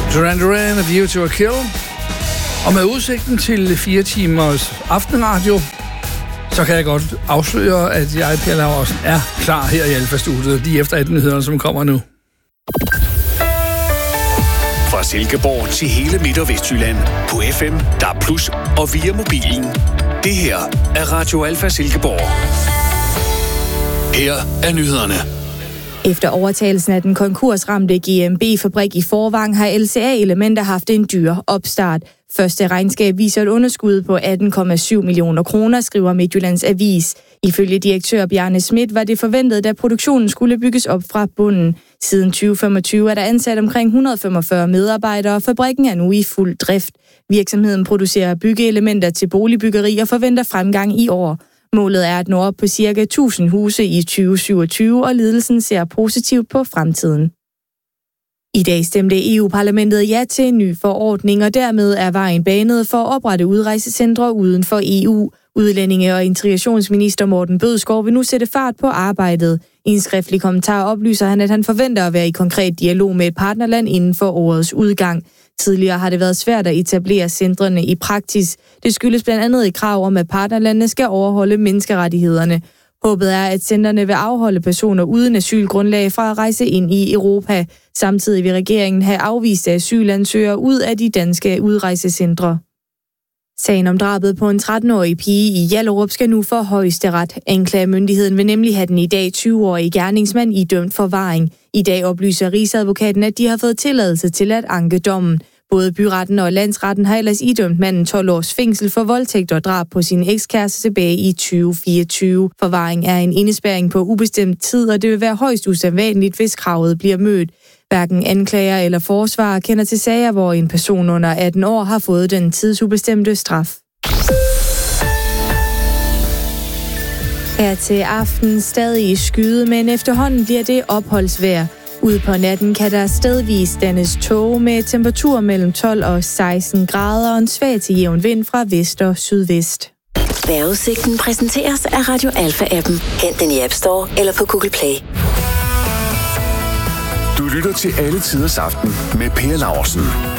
Duran Duran, A View to a Kill. Og med udsigten til 4 timers aftenradio, så kan jeg godt afsløre, at jeg, Per Laursen, er klar her i Alfa-studiet, lige efter 18 nyhederne, som kommer nu. Fra Silkeborg til hele Midt- og Vestjylland på FM, DAB+, og via mobilen. Det her er Radio Alfa Silkeborg. Her er nyhederne. Efter overtagelsen af den konkursramte GMB-fabrik i Forvang har LCA Elementer haft en dyr opstart. Første regnskab viser et underskud på 18,7 millioner kroner, skriver Midtjyllands Avis. Ifølge direktør Bjarne Schmidt var det forventet, at produktionen skulle bygges op fra bunden. Siden 2025 er der ansat omkring 145 medarbejdere, og fabrikken er nu i fuld drift. Virksomheden producerer byggeelementer til boligbyggeri og forventer fremgang i år. Målet er at nå op på ca. 1000 huse i 2027, og ledelsen ser positivt på fremtiden. I dag stemte EU-parlamentet ja til en ny forordning, og dermed er vejen banet for at oprette udrejsecentre uden for EU. Udlændinge- og integrationsminister Morten Bødskov vil nu sætte fart på arbejdet. I en skriftlig kommentar oplyser han, at han forventer at være i konkret dialog med et partnerland inden for årets udgang. Tidligere har det været svært at etablere centrene i praksis. Det skyldes blandt andet et krav om, at partnerlandene skal overholde menneskerettighederne. Håbet er, at centrene vil afholde personer uden asylgrundlag fra at rejse ind i Europa. Samtidig vil regeringen have afviste asylansøgere ud af de danske udrejsecentre. Sagen om drabet på en 13-årig pige i Hjallerup skal nu for højesteret. Anklagemyndigheden vil nemlig have den i dag 20-årige gerningsmand idømt forvaring. I dag oplyser rigsadvokaten, at de har fået tilladelse til at anke dommen. Både byretten og landsretten har ellers idømt manden 12 års fængsel for voldtægt og drab på sin ekskæreste tilbage i 2024. Forvaring er en indespærring på ubestemt tid, og det vil være højst usædvanligt, hvis kravet bliver mødt. Hverken anklager eller forsvarer kender til sager, hvor en person under 18 år har fået den tidsubestemte straf. Her til aften stadig skyde, men efterhånden bliver det opholdsvejr. Ude på natten kan der stedvis dannes tåge med temperatur mellem 12 og 16 grader og en svag til jævn vind fra vest og sydvest. Vejrudsigten præsenteres af Radio Alfa-appen. Hent den i App Store eller på Google Play. Du lytter til Alle Tiders Aften med Per Laursen.